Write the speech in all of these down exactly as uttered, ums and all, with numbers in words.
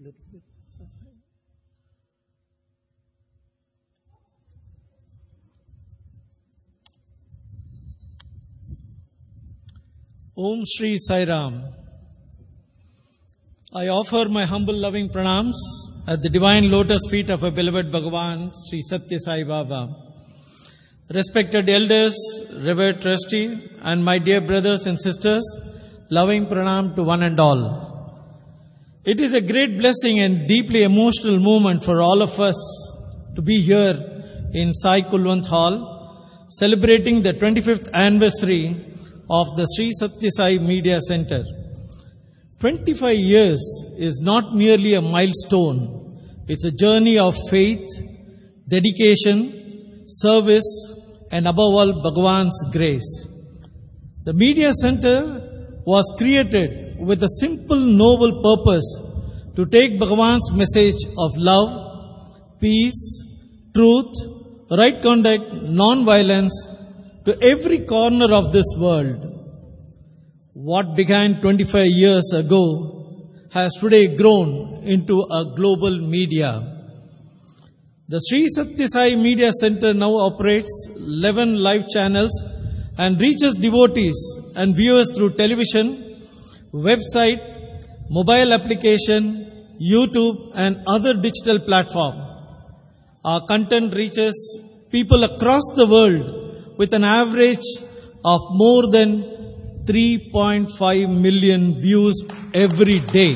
little bit. That's fine. Om Shri Sai Ram. I offer my humble loving pranams at the divine lotus feet of our beloved Bhagavan, Sri Satya Sai Baba. Respected elders, revered trustee, and my dear brothers and sisters, loving pranam to one and all. It is a great blessing and deeply emotional moment for all of us to be here in Sai Kulwant Hall, celebrating the twenty-fifth anniversary of the Sri Satya Sai Media Center. twenty-five years is not merely a milestone. It's a journey of faith, dedication, service, and above all, Bhagavan's grace. The Media Center was created with a simple, noble purpose to take Bhagavan's message of love, peace, truth, right conduct, non-violence to every corner of this world. What began twenty-five years ago has today grown into a global media. The Sri Satya Sai Media Center now operates eleven live channels and reaches devotees and viewers through television, website, mobile application, YouTube and other digital platforms. Our content reaches people across the world with an average of more than three point five million views every day.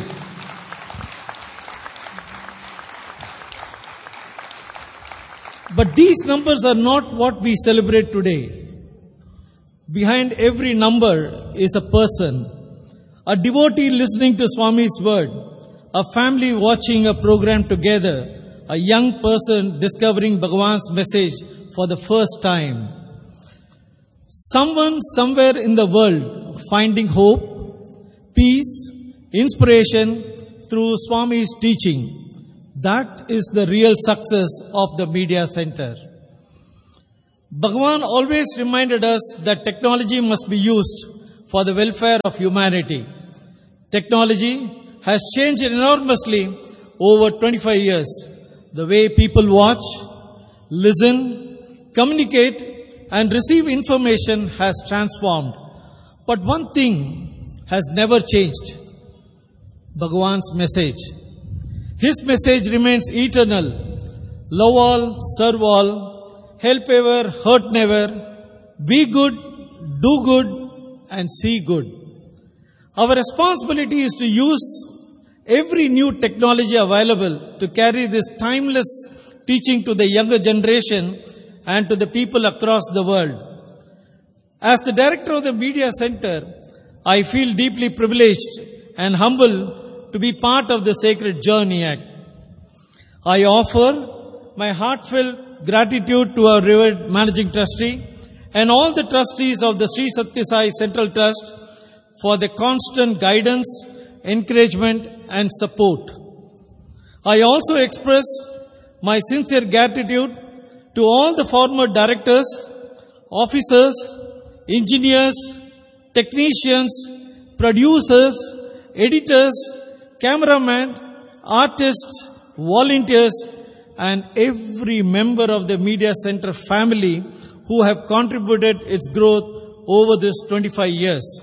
But these numbers are not what we celebrate today. Behind every number is a person, a devotee listening to Swami's word, a family watching a program together, a young person discovering Bhagavan's message for the first time. Someone somewhere in the world finding hope, peace, inspiration through Swami's teaching. That is the real success of the Media Center. Bhagavan always reminded us that technology must be used for the welfare of humanity. Technology has changed enormously over twenty-five years. The way people watch, listen, communicate, and receive information has transformed. But one thing has never changed: Bhagavan's message. His message remains eternal. Love all, serve all, help ever, hurt never, be good, do good, and see good. Our responsibility is to use every new technology available to carry this timeless teaching to the younger generation and to the people across the world. As the director of the Media Center, I feel deeply privileged and humble to be part of the Sacred Journey Act. I offer my heartfelt gratitude to our revered Managing Trustee and all the trustees of the Sri Satya Sai Central Trust for the constant guidance, encouragement and support. I also express my sincere gratitude to all the former directors, officers, engineers, technicians, producers, editors, cameramen, artists, volunteers, and every member of the Media Center family who have contributed its growth over this twenty-five years.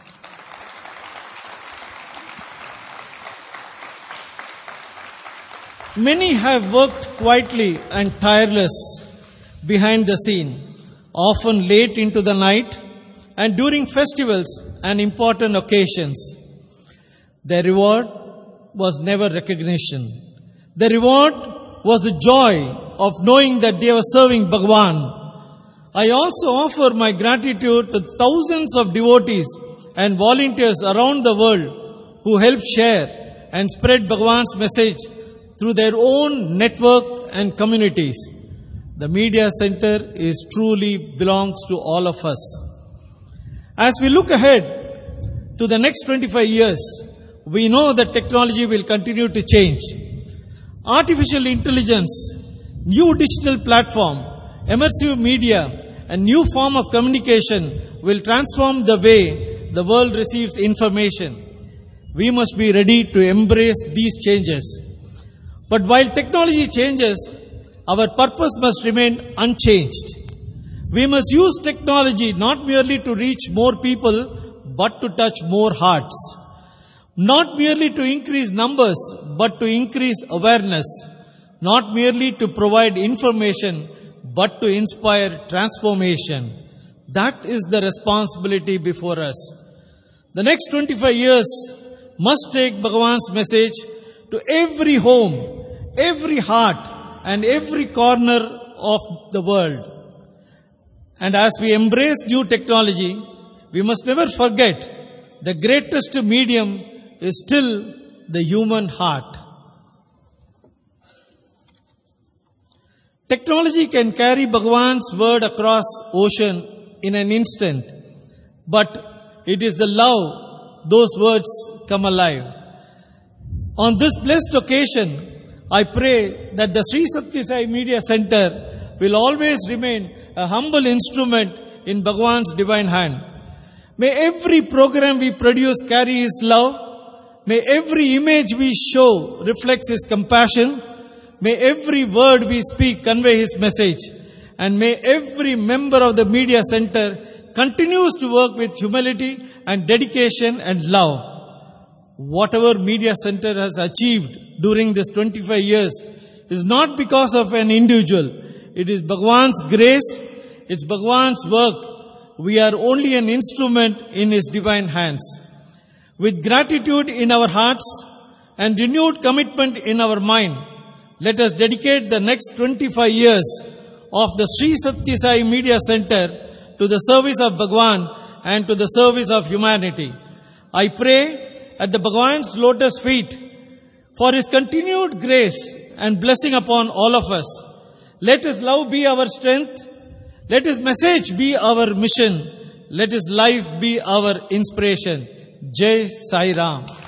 Many have worked quietly and tireless behind the scene, often late into the night and during festivals and important occasions. Their reward was never recognition. The reward was the joy of knowing that they were serving Bhagavan. I also offer my gratitude to thousands of devotees and volunteers around the world who help share and spread Bhagavan's message through their own network and communities. The Media Center is truly belongs to all of us. As we look ahead to the next twenty-five years, we know that technology will continue to change. Artificial intelligence, new digital platform, immersive media, and new form of communication will transform the way the world receives information. we must be ready to embrace these changes. But while technology changes, our purpose must remain unchanged. We must use technology not merely to reach more people, but to touch more hearts. Not merely to increase numbers, but to increase awareness. Not merely to provide information, but to inspire transformation. That is the responsibility before us. The next twenty-five years must take Bhagavan's message to every home, every heart, and every corner of the world. And as we embrace new technology, we must never forget the greatest medium is still the human heart. Technology can carry Bhagavan's word across ocean in an instant, but it is the love those words come alive. On this blessed occasion, I pray that the Sri Sathya Sai Media Center will always remain a humble instrument in Bhagavan's divine hand. May every program we produce carry His love. May every image we show reflects His compassion. May every word we speak convey His message. And may every member of the Media Center continues to work with humility and dedication and love. Whatever Media Center has achieved during this twenty-five years is not because of an individual. It is Bhagavan's grace. It's Bhagavan's work. We are only an instrument in His divine hands. With gratitude in our hearts and renewed commitment in our mind, let us dedicate the next twenty-five years of the Sri Sathya Sai Media Center to the service of Bhagavan and to the service of humanity. I pray at the Bhagavan's lotus feet for His continued grace and blessing upon all of us. Let His love be our strength. Let His message be our mission. Let His life be our inspiration. Jai Sai Ram.